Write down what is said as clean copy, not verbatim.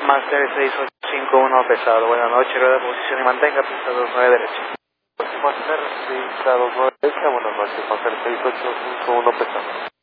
Master 6851 pesado. Buenas noches, rueda de posición y mantenga, pista 29 derecha. Master 629 derecha, buenas noches, Master 6851 pesado.